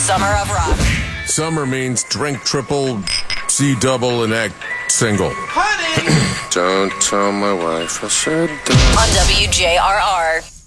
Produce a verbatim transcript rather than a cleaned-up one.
Summer of Rock. Summer means drink triple, see double, and act single. Honey! Don't tell my wife I said that. On W J R R.